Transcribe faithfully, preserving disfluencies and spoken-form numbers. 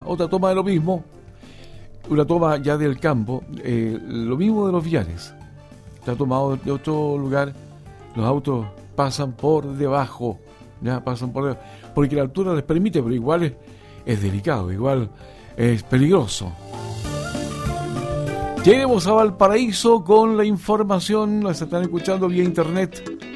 otra toma de lo mismo, una toma ya del campo, eh, lo mismo de los Villares. Está tomado de otro lugar, los autos pasan por debajo, ya pasan por debajo, porque la altura les permite, pero igual es, es delicado, igual es peligroso. Lleguemos a Valparaíso con la información, nos están escuchando vía internet